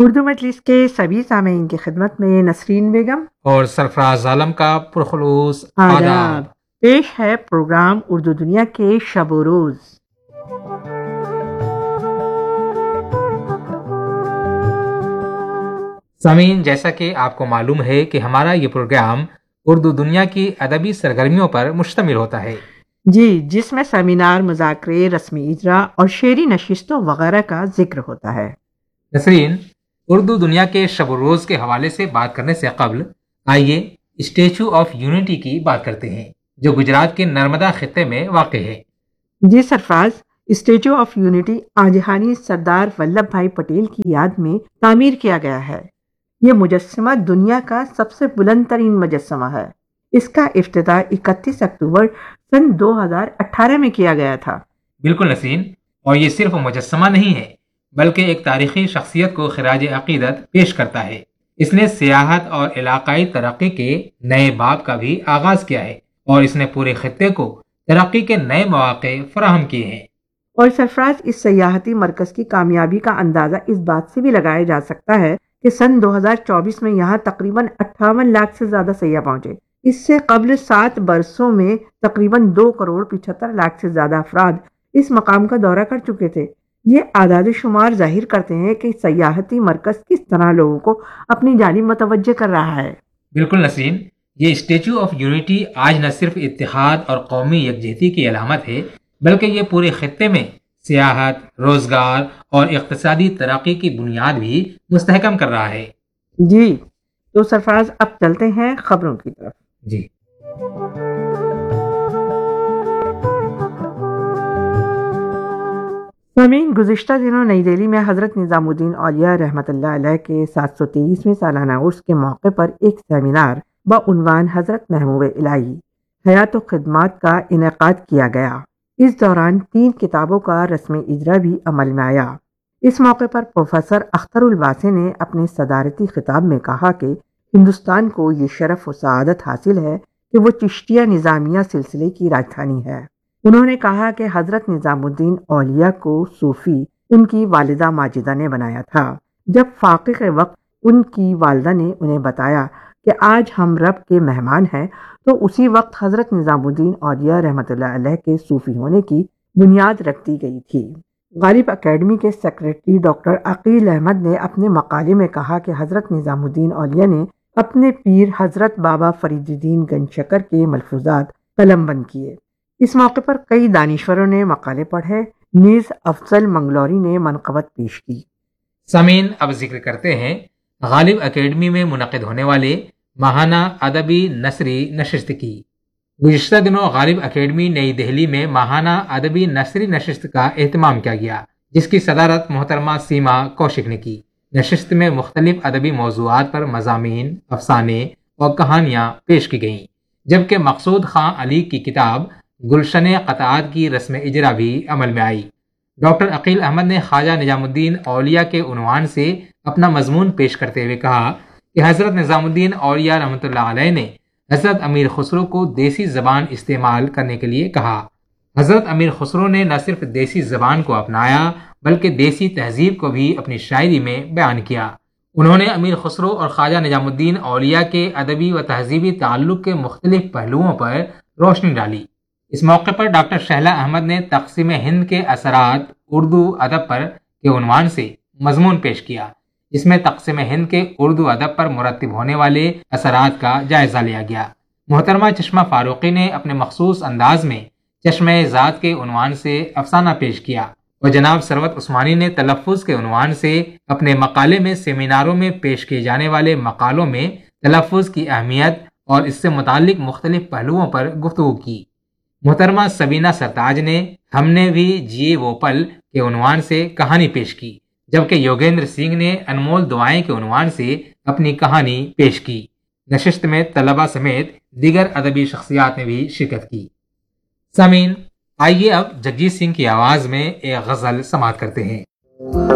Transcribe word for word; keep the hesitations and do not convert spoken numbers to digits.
اردو مجلس کے سبھی سامعین کی خدمت میں نسرین بیگم اور سرفراز عالم کا پرخلوص آداب۔ آداب۔ پیش ہے پروگرام اردو دنیا کے شب و روز۔ سامعین، جیسا کہ آپ کو معلوم ہے کہ ہمارا یہ پروگرام اردو دنیا کی ادبی سرگرمیوں پر مشتمل ہوتا ہے، جی، جس میں سیمینار، مذاکرے، رسمی اجرا اور شعری نشستوں وغیرہ کا ذکر ہوتا ہے۔ نسرین، اردو دنیا کے شب و روز کے حوالے سے بات کرنے سے قبل آئیے اسٹیچو آف یونٹی کی بات کرتے ہیں، جو گجرات کے نرمدا خطے میں واقع ہے۔ جی سرفراز، statue of unity آجہانی Sardar Vallabh بھائی پٹیل کی یاد میں تعمیر کیا گیا ہے۔ یہ مجسمہ دنیا کا سب سے بلند ترین مجسمہ ہے۔ اس کا افتتاح اکتیس اکتوبر سن دو ہزار اٹھارہ میں کیا گیا تھا۔ بالکل نسرین، اور یہ صرف مجسمہ نہیں ہے بلکہ ایک تاریخی شخصیت کو خراج عقیدت پیش کرتا ہے۔ اس نے سیاحت اور علاقائی ترقی کے نئے باب کا بھی آغاز کیا ہے، اور اس نے پورے خطے کو ترقی کے نئے مواقع فراہم کیے ہیں۔ اور سرفراز، اس سیاحتی مرکز کی کامیابی کا اندازہ اس بات سے بھی لگایا جا سکتا ہے کہ سن دو ہزار چوبیس میں یہاں تقریباً اٹھاون لاکھ سے زیادہ سیاح پہنچے۔ اس سے قبل سات برسوں میں تقریباً دو کروڑ پچہتر لاکھ سے زیادہ افراد اس مقام کا دورہ کر چکے تھے۔ یہ اعداد و شمار ظاہر کرتے ہیں کہ سیاحتی مرکز کس طرح لوگوں کو اپنی جانب متوجہ کر رہا ہے۔ بالکل نسرین، یہ اسٹیچو آف یونٹی آج نہ صرف اتحاد اور قومی یکجہتی کی علامت ہے، بلکہ یہ پورے خطے میں سیاحت، روزگار اور اقتصادی ترقی کی بنیاد بھی مستحکم کر رہا ہے۔ جی تو سرفراز، اب چلتے ہیں خبروں کی طرف۔ جی سامعین، گزشتہ دنوں نئی دہلی میں حضرت نظام الدین اولیاء رحمۃ اللہ علیہ کے سات سو تیئیسویں سالانہ عرس کے موقع پر ایک سیمینار بعنوان حضرت محبوب الہی حیات و خدمات کا انعقاد کیا گیا۔ اس دوران تین کتابوں کا رسمی اجرا بھی عمل میں آیا۔ اس موقع پر پروفیسر اختر الباسے نے اپنے صدارتی خطاب میں کہا کہ ہندوستان کو یہ شرف و سعادت حاصل ہے کہ وہ چشتیہ نظامیہ سلسلے کی راجدھانی ہے۔ انہوں نے کہا کہ حضرت نظام الدین اولیاء کو صوفی ان کی والدہ ماجدہ نے بنایا تھا۔ جب فاقے کے وقت ان کی والدہ نے انہیں بتایا کہ آج ہم رب کے مہمان ہیں، تو اسی وقت حضرت نظام الدین اولیاء رحمۃ اللہ علیہ کے صوفی ہونے کی بنیاد رکھ دی گئی تھی۔ غالب اکیڈمی کے سیکریٹری ڈاکٹر عقیل احمد نے اپنے مقالے میں کہا کہ حضرت نظام الدین اولیاء نے اپنے پیر حضرت بابا فرید الدین گنج شکر کے ملفوظات قلم بند کیے۔ اس موقع پر کئی دانشوروں نے مقالے پڑھے، نیز افضل منگلوری نے منقبت پیش کی۔ سامعین، اب ذکر کرتے ہیں غالب اکیڈمی میں منعقد ہونے والے ماہانہ ادبی نثری نشست کی۔ گزشتہ دنوں غالب اکیڈمی نئی دہلی میں ماہانہ ادبی نثری نشست کا اہتمام کیا گیا، جس کی صدارت محترمہ سیما کوشک نے کی۔ نشست میں مختلف ادبی موضوعات پر مضامین، افسانے اور کہانیاں پیش کی گئیں، جبکہ مقصود خاں علی کی کتاب گلشن قطعات کی رسم اجرا بھی عمل میں آئی۔ ڈاکٹر عقیل احمد نے خواجہ نظام الدین اولیاء کے عنوان سے اپنا مضمون پیش کرتے ہوئے کہا کہ حضرت نظام الدین اولیاء رحمۃ اللہ علیہ نے حضرت امیر خسرو کو دیسی زبان استعمال کرنے کے لیے کہا۔ حضرت امیر خسرو نے نہ صرف دیسی زبان کو اپنایا بلکہ دیسی تہذیب کو بھی اپنی شاعری میں بیان کیا۔ انہوں نے امیر خسرو اور خواجہ نظام الدین اولیاء کے ادبی و تہذیبی تعلق کے مختلف پہلوؤں پر روشنی ڈالی۔ اس موقع پر ڈاکٹر شہلا احمد نے تقسیم ہند کے اثرات اردو ادب پر کے عنوان سے مضمون پیش کیا۔ اس میں تقسیم ہند کے اردو ادب پر مرتب ہونے والے اثرات کا جائزہ لیا گیا۔ محترمہ چشمہ فاروقی نے اپنے مخصوص انداز میں چشمہ ذات کے عنوان سے افسانہ پیش کیا، اور جناب ثروت عثمانی نے تلفظ کے عنوان سے اپنے مقالے میں سیمیناروں میں پیش کیے جانے والے مقالوں میں تلفظ کی اہمیت اور اس سے متعلق مختلف پہلوؤں پر گفتگو کی۔ محترمہ سبینہ سرتاج نے ہم نے بھی جیے وہ پل کے عنوان سے کہانی پیش کی، جبکہ یوگیندر سنگھ نے انمول دعائیں کے عنوان سے اپنی کہانی پیش کی۔ نشست میں طلبہ سمیت دیگر ادبی شخصیات نے بھی شرکت کی۔ سامعین، آئیے اب جگجیت سنگھ کی آواز میں ایک غزل سماعت کرتے ہیں۔